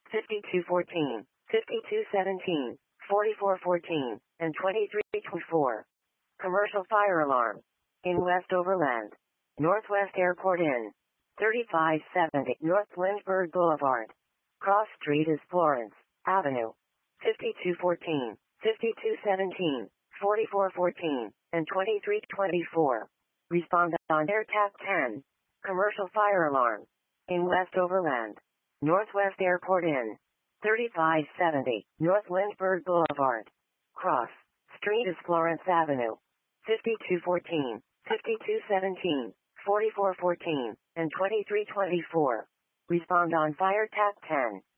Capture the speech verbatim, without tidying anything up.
fifty-two fourteen, fifty-two seventeen, forty-four fourteen, and twenty-three twenty-four. Commercial fire alarm. In West Overland. Northwest Airport Inn. thirty-five seventy North Lindbergh Boulevard. Cross Street is Florence Avenue. fifty-two fourteen, fifty-two seventeen, forty-four fourteen, and twenty-three twenty-four. Respond on AirTAC ten. Commercial fire alarm. In West Overland. Northwest Airport Inn. thirty-five seventy North Lindbergh Boulevard. Cross Street is Florence Avenue. fifty-two fourteen, fifty-two seventeen, forty-four fourteen, and twenty-three twenty-four. Respond on FireTAC ten.